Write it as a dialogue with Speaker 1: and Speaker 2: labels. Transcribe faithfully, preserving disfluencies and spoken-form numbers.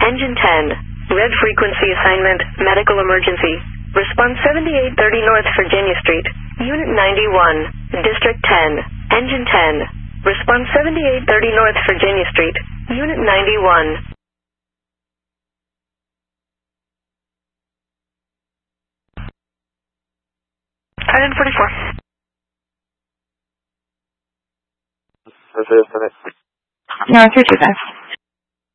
Speaker 1: Engine ten. Red frequency assignment, medical emergency. Response seventy-eight thirty North Virginia Street. Unit ninety-one. District ten. Engine ten. Response seventy-eight thirty North Virginia Street. Unit ninety-one. Island forty-four.
Speaker 2: This is
Speaker 3: No, three two five.